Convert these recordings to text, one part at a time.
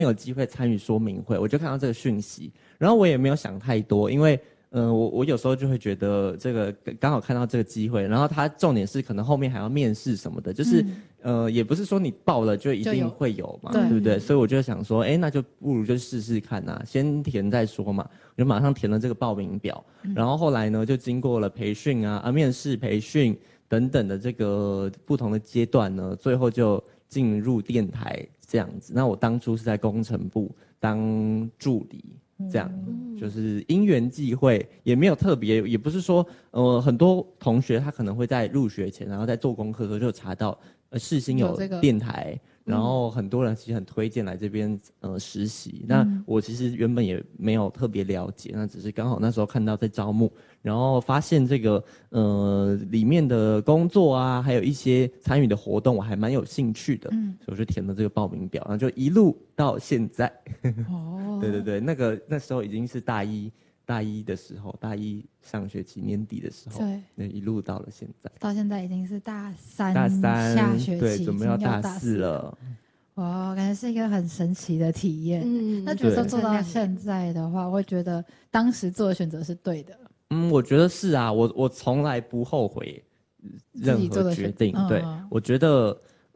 有机会参与说明会，我就看到这个讯息，然后我也没有想太多，因为我有时候就会觉得这个刚好看到这个机会，然后它重点是可能后面还要面试什么的，就是也不是说你报了就一定会有嘛，对不对？所以我就想说，那就不如就试试看啊，先填再说嘛。我就马上填了这个报名表，然后后来呢就经过了培训面试、培训等等的这个不同的阶段呢，最后就进入电台这样子。那我当初是在工程部当助理。这样就是因缘际会，也没有特别，也不是说很多同学他可能会在入学前，然后在做功课的时候就查到世新有电台，然后很多人其实很推荐来这边实习。那我其实原本也没有特别了解，那只是刚好那时候看到在招募，然后发现这个里面的工作啊，还有一些参与的活动，我还蛮有兴趣的，所以我就填了这个报名表，然后就一路到现在。对对对，那时候已经是大一的时候，大一上学期年底的时候，对，一路到了现在， 到现在已经是大三下学期， 对，准备要大4了。 哇，感觉是一个很神奇的体验。那觉得做到现在的话，我会觉得当时做的选择是对的。 我觉得是啊，我从来不后悔任何决定。对，我觉得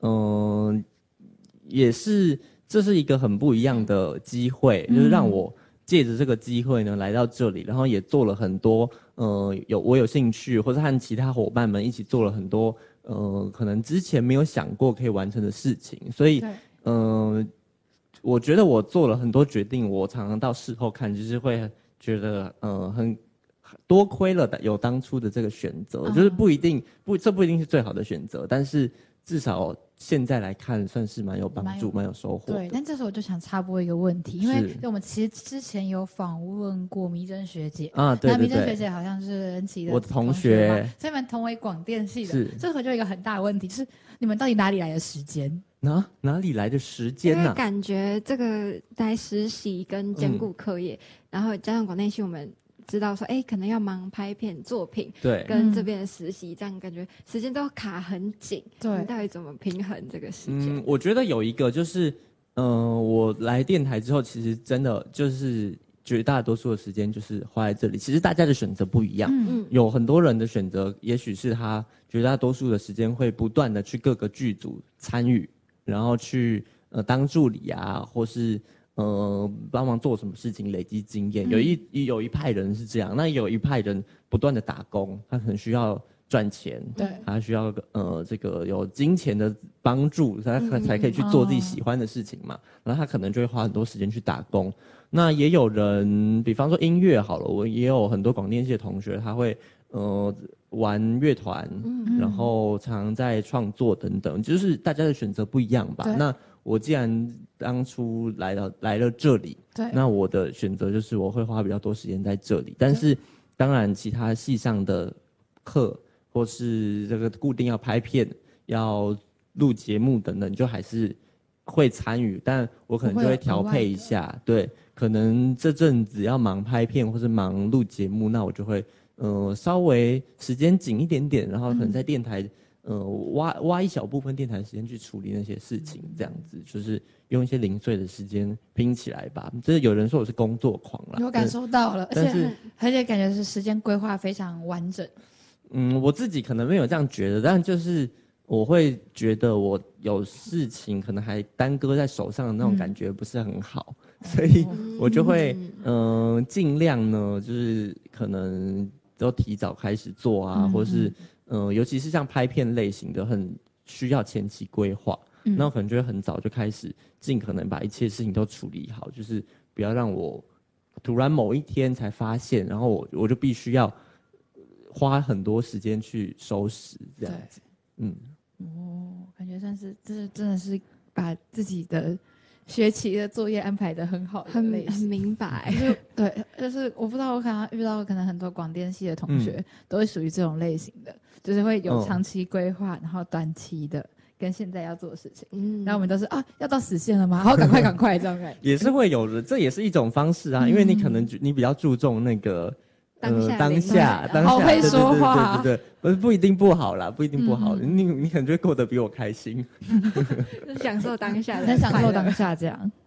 也是。这是一个很不一样的机会，就是让我借着这个机会呢来到这里，然后也做了很多我有兴趣，或者和其他伙伴们一起做了很多可能之前没有想过可以完成的事情，所以我觉得我做了很多决定，我常常到事后看，就是会觉得很多亏了有当初的这个选择，就是这不一定是最好的选择，但是至少现在来看算是蛮有帮助、蛮有收获的。 对，但这时候我就想插播一个问题，因为我们其实之前有访问过迷珍学姐啊，对对对， 那迷珍学姐好像是恩琪的我的同学， 所以你们同为广电系的，这回就有一个很大的问题，就是你们到底哪里来的时间？ 哪里来的时间呢？ 感觉这个来实习跟兼顾课业，然后加上广电系我们。知道说，可能要忙拍片作品， 对， 跟这边的实习，这样感觉时间都卡很紧。对，你到底怎么平衡这个时间？ 我觉得有一个就是，我来电台之后，其实真的就是绝大多数的时间就是花在这里。其实大家的选择不一样，有很多人的选择，也许是他绝大多数的时间会不断的去各个剧组参与，然后去当助理啊，或是。帮忙做什么事情累积经验，有一派人是这样，那有一派人不断的打工，他可能需要赚钱，对，他需要这个有金钱的帮助，他才可以去做自己喜欢的事情嘛，然后他可能就会花很多时间去打工。那也有人，比方说音乐好了，我也有很多广电系的同学，他会玩乐团，然后常在创作等等，就是大家的选择不一样吧。那我既然当初来了这里，那我的选择就是我会花比较多时间在这里。但是，当然其他系上的课或是这个固定要拍片、要录节目等等，就还是会参与，但我可能就会调配一下。对，可能这阵子要忙拍片或是忙录节目，那我就会稍微时间紧一点点，然后可能在电台。挖一小部分电台时间去处理那些事情，这样子就是用一些零碎的时间拼起来吧。就是有人说我是工作狂啦， 有感受到了，而且感觉是时间规划非常完整。 我自己可能没有这样觉得，但就是我会觉得我有事情可能还耽搁在手上的那种感觉不是很好，所以我就会尽量呢，就是可能都提早开始做啊，或是。尤其是像拍片类型的，很需要前期规划，那我可能就会很早就开始，尽可能把一切事情都处理好，就是不要让我突然某一天才发现，然后我就必须要花很多时间去收拾这样子。 感觉算是这真的是把自己的学期的作业安排得很好的很明白。 对，就是我不知道，我可能遇到可能很多广电系的同学都会属于这种类型的，就是会有长期规划，然后短期的跟现在要做的事情。然后我们都是要到死线了吗？好，赶快这种感觉。 也是会有的，这也是一种方式啊，因为你可能你比较注重那个。当下， 好会说话， 对，不一定不好啦，不一定不好，你可能就会过得比我开心， 享受当下， 很享受当下这样。